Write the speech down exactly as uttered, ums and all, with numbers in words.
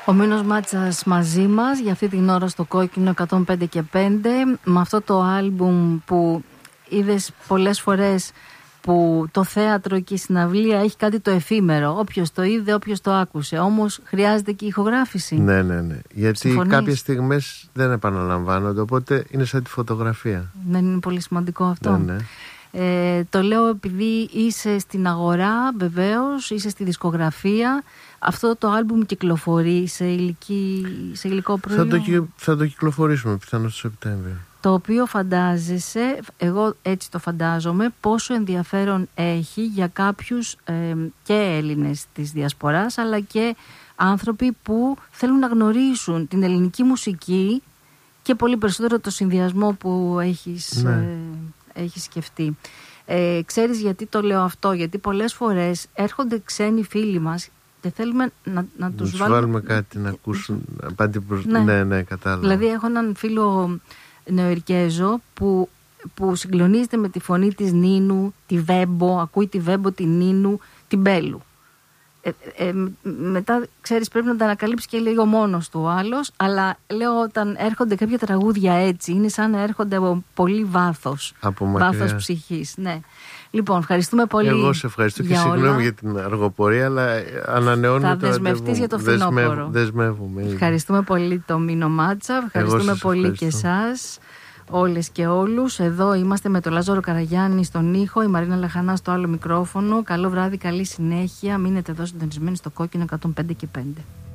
Ο Μίνος Μάτσας μαζί μας για αυτή την ώρα στο Κόκκινο εκατόν πέντε και πέντε, με αυτό το άλμπουμ που είδες πολλές φορές, που το θέατρο και η συναυλία έχει κάτι το εφήμερο. Όποιος το είδε, όποιος το άκουσε. Όμως χρειάζεται και η ηχογράφηση. Ναι, ναι, ναι. Γιατί Συμφωνείς? Κάποιες στιγμές δεν επαναλαμβάνονται, οπότε είναι σαν τη φωτογραφία. Δεν είναι πολύ σημαντικό αυτό? Ναι, ναι. Ε, το λέω επειδή είσαι στην αγορά, βεβαίως, είσαι στη δισκογραφία. Αυτό το άλμπουμ κυκλοφορεί σε, ηλική, σε υλικό προϊόν. Θα το, θα το κυκλοφορήσουμε πιθανώς το Σεπτέμβριο. Το οποίο φαντάζεσαι, εγώ έτσι το φαντάζομαι, πόσο ενδιαφέρον έχει για κάποιους ε, και Έλληνες της διασποράς, αλλά και άνθρωποι που θέλουν να γνωρίσουν την ελληνική μουσική και πολύ περισσότερο το συνδυασμό που έχεις, ναι. ε, έχεις σκεφτεί. Ε, ξέρεις γιατί το λέω αυτό? Γιατί πολλές φορές έρχονται ξένοι φίλοι μας και θέλουμε να, να τους τους βάλουμε... βάλουμε κάτι να ακούσουν. Προς... Ναι. ναι, ναι, κατάλαβα. Δηλαδή έχω έναν φίλο Νεοερκέζο που, που συγκλονίζεται με τη φωνή της Νίνου, τη Βέμπο, ακούει τη Βέμπο, τη Νίνου, την Μπέλου. Ε, ε, μετά, ξέρεις, πρέπει να τα ανακαλύψει και λίγο μόνος του ο άλλος, αλλά λέω όταν έρχονται κάποια τραγούδια έτσι, είναι σαν να έρχονται από πολύ βάθος, από μακριά. Βάθος ψυχής, ναι. Λοιπόν, ευχαριστούμε πολύ. Εγώ σε ευχαριστώ και συγγνώμη για την αργοπορία, αλλά ανανεώνουμε θα το δεσμευτείς για το φθινόπωρο. Δεσμεύουμε. Ευχαριστούμε πολύ το Μίνο Μάτσα, ευχαριστούμε πολύ ευχαριστώ. Και εσάς, όλες και όλους. Εδώ είμαστε με τον Λάζαρο Καραγιάννη στον ήχο, η Μαρίνα Λαχανά στο άλλο μικρόφωνο. Καλό βράδυ, καλή συνέχεια. Μείνετε εδώ συντονισμένοι στο Κόκκινο εκατόν πέντε και πέντε.